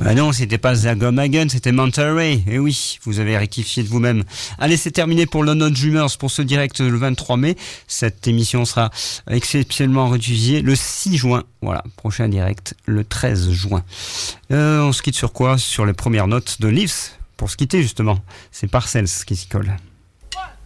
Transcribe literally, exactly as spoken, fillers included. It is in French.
Ah non, c'était pas Zagomagan, c'était Manta Ray. Eh oui, vous avez rectifié de vous-même. Allez, c'est terminé pour London Dreamers pour ce direct le vingt-trois mai. Cette émission sera exceptionnellement rediffusée le six juin. Voilà, prochain direct le treize juin. Euh, on se quitte sur quoi ? Sur les premières notes de Leaves. Pour se quitter justement, c'est Parcells qui s'y colle.